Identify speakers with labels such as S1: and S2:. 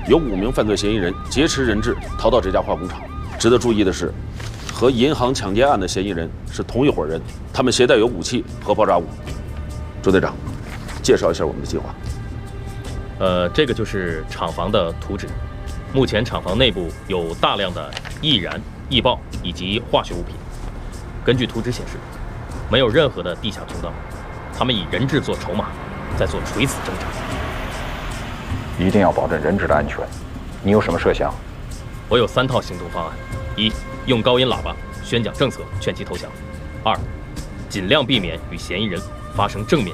S1: 有5名犯罪嫌疑人劫持人质逃到这家化工厂。值得注意的是，和银行抢劫案的嫌疑人是同一伙人，他们携带有武器和爆炸物。朱队长，介绍一下我们的计划。
S2: 这个就是厂房的图纸。目前厂房内部有大量的易燃、易爆以及化学物品。根据图纸显示，没有任何的地下通道，他们以人质做筹码，在做垂死挣扎。
S3: 一定要保证人质的安全。你有什么设想？
S2: 我有3套行动方案：一，用高音喇叭宣讲政策，劝其投降；二，尽量避免与嫌疑人发生正面